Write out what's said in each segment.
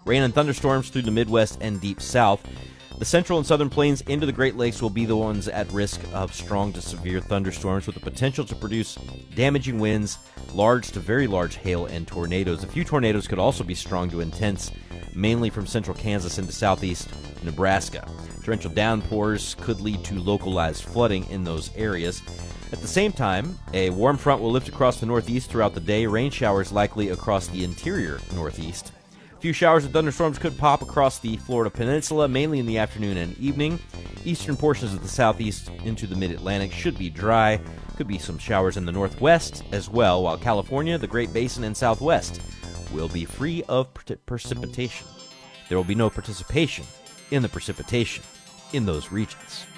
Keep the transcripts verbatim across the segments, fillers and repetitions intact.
Rain and thunderstorms through the Midwest and deep south. The central and southern plains into the Great Lakes will be the ones at risk of strong to severe thunderstorms with the potential to produce damaging winds, large to very large hail, and tornadoes. A few tornadoes could also be strong to intense, mainly from central Kansas into southeast Nebraska. Torrential downpours could lead to localized flooding in those areas. At the same time, a warm front will lift across the northeast throughout the day. Rain showers likely across the interior northeast. A few showers and thunderstorms could pop across the Florida Peninsula, mainly in the afternoon and evening. Eastern portions of the southeast into the mid-Atlantic should be dry. Could be some showers in the northwest as well, while California, the Great Basin, and southwest will be free of pre- precipitation. There will be no participation in the precipitation in those regions.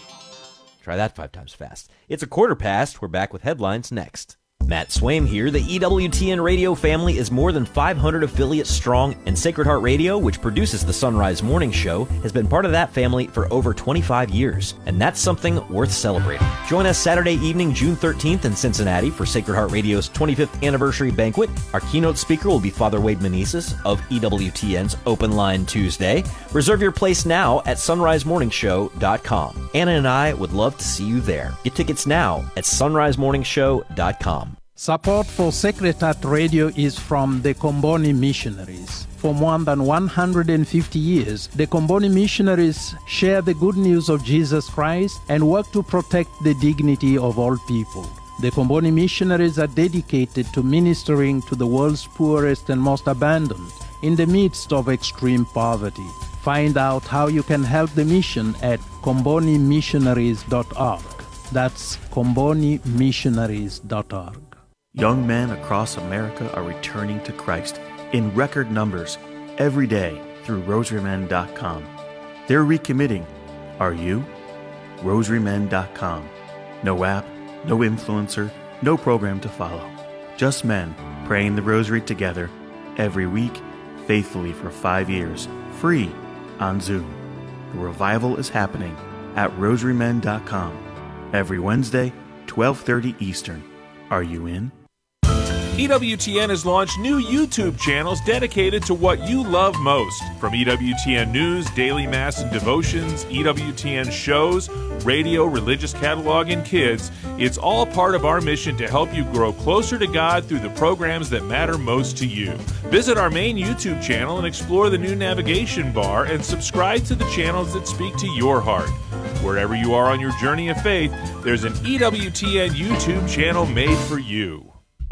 Try that five times fast. It's a quarter past. We're back with headlines next. Matt Swaim here. The E W T N radio family is more than five hundred affiliates strong, and Sacred Heart Radio, which produces the Sunrise Morning Show, has been part of that family for over twenty-five years, and that's something worth celebrating. Join us Saturday evening, June thirteenth in Cincinnati for Sacred Heart Radio's twenty-fifth anniversary banquet. Our keynote speaker will be Father Wade Meneses of E W T N's Open Line Tuesday. Reserve your place now at sunrise morning show dot com. Anna and I would love to see you there. Get tickets now at sunrise morning show dot com. Support for Sacred Heart Radio is from the Comboni Missionaries. For more than one hundred fifty years, the Comboni Missionaries share the good news of Jesus Christ and work to protect the dignity of all people. The Comboni Missionaries are dedicated to ministering to the world's poorest and most abandoned in the midst of extreme poverty. Find out how you can help the mission at comboni missionaries dot org. That's comboni missionaries dot org. Young men across America are returning to Christ in record numbers every day through rosary men dot com. They're recommitting. Are you? rosary men dot com. No app, no influencer, no program to follow. Just men praying the rosary together every week, faithfully for five years, free on Zoom. The revival is happening at rosary men dot com every Wednesday, twelve thirty Eastern. Are you in? E W T N has launched new YouTube channels dedicated to what you love most. From E W T N News, Daily Mass and Devotions, E W T N shows, radio, religious catalog, and kids, it's all part of our mission to help you grow closer to God through the programs that matter most to you. Visit our main YouTube channel and explore the new navigation bar and subscribe to the channels that speak to your heart. Wherever you are on your journey of faith, there's an E W T N YouTube channel made for you.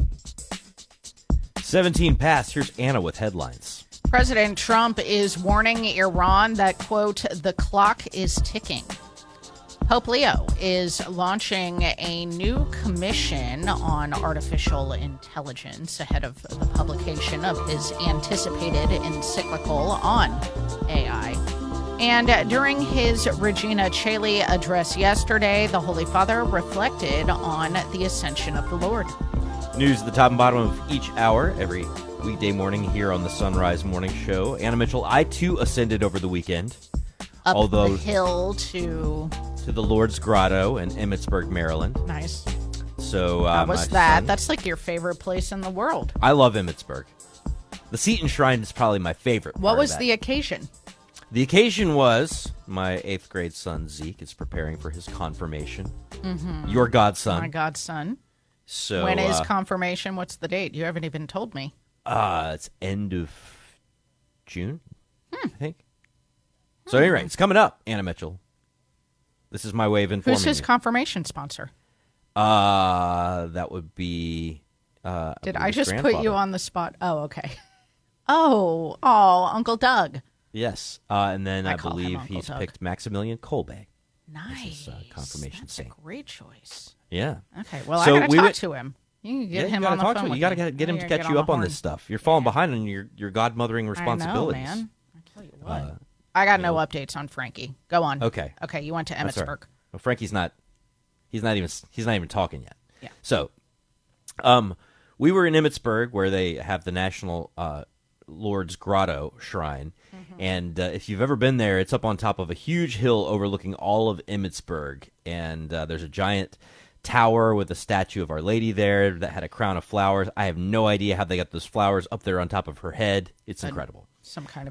seventeen past. Here's Anna with headlines. President Trump is warning Iran that, quote, the clock is ticking. Pope Leo is launching a new commission on artificial intelligence ahead of the publication of his anticipated encyclical on A I. And during his Regina Coeli address yesterday, the Holy Father reflected on the ascension of the Lord. News at the top and bottom of each hour, every weekday morning here on the Sunrise Morning Show. Anna Mitchell, I too ascended over the weekend. Up although the hill to... To the Lord's Grotto in Emmitsburg, Maryland. Nice. So, uh, How was that? Son, That's like your favorite place in the world. I love Emmitsburg. The Seton Shrine is probably my favorite. What was the occasion? The occasion was my eighth grade son, Zeke, is preparing for his confirmation. Mm-hmm. Your godson. My godson. So when is uh, confirmation? What's the date? You haven't even told me. Uh, it's end of June, hmm. I think. So hmm. anyway, it's coming up, Anna Mitchell. This is my way of informing Who's his you. confirmation sponsor? Uh, that would be... Uh, Did I just put you on the spot? Oh, okay. Oh, oh, Uncle Doug. Yes, uh, and then I, I believe he's Doug. picked Maximilian Kolbe. Nice. His, uh, confirmation That's saint. a great choice. Yeah. Okay, well, so I got to we talk went, to him. You can get yeah, him you on the talk phone to him. with You got to me. get, get him to Yeah, catch get you on up the on horn. this stuff. You're falling behind on your, your godmothering responsibilities. I know, man. I tell you what. Uh, I got no updates on Frankie. Go on. Okay. Okay, you went to That's Emmitsburg. all right. Well, Frankie's not. He's not even. He's not even talking yet. Yeah. So, um, we were in Emmitsburg where they have the National uh, Lord's Grotto Shrine, mm-hmm. and uh, if you've ever been there, it's up on top of a huge hill overlooking all of Emmitsburg, and uh, there's a giant tower with a statue of Our Lady there that had a crown of flowers. I have no idea how they got those flowers up there on top of her head. It's And incredible. Some kind